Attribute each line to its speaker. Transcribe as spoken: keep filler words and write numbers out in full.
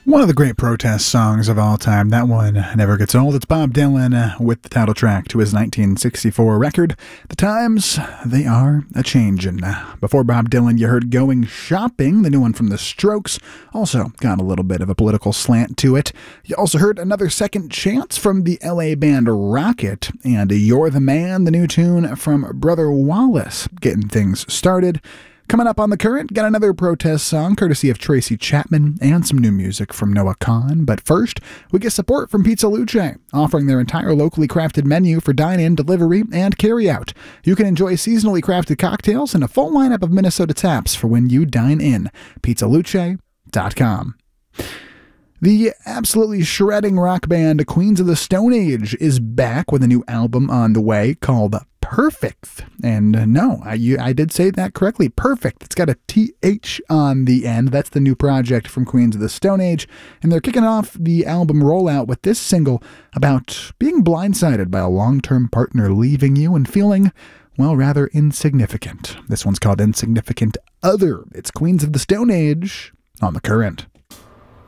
Speaker 1: One of the great protest songs of all time. That one never gets old. It's Bob Dylan with the title track to his nineteen sixty-four record. The times, they are a-changin'. Before Bob Dylan, you heard Going Shopping, the new one from The Strokes. Also got a little bit of a political slant to it. You also heard Another Second Chance from the L A band Rocket, and You're the Man, the new tune from Brother Wallace, getting things started. Coming up on The Current, got another protest song courtesy of Tracy Chapman and some new music from Noah Kahan. But first, we get support from Pizza Luce, offering their entire locally crafted menu for dine-in, delivery, and carry-out. You can enjoy seasonally crafted cocktails and a full lineup of Minnesota taps for when you dine in. pizza luce dot com. The absolutely shredding rock band Queens of the Stone Age is back with a new album on the way called Perfect. And no, I, you, I did say that correctly. Perfect. It's got a T H on the end. That's the new project from Queens of the Stone Age. And they're kicking off the album rollout with this single about being blindsided by a long-term partner leaving you and feeling, well, rather insignificant. This one's called Insignificant Other. It's Queens of the Stone Age on The Current.